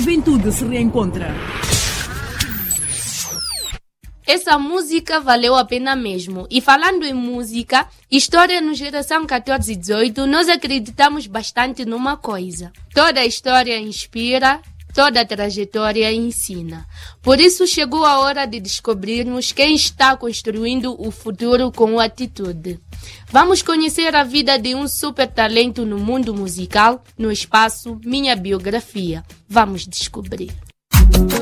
juventude se reencontra. Essa música valeu a pena mesmo. E falando em música, história no Geração 14 e 18, nós acreditamos bastante numa coisa. Toda história inspira, toda trajetória ensina. Por isso chegou a hora de descobrirmos quem está construindo o futuro com atitude. Vamos conhecer a vida de um super talento no mundo musical, no espaço Minha Biografia. Vamos descobrir.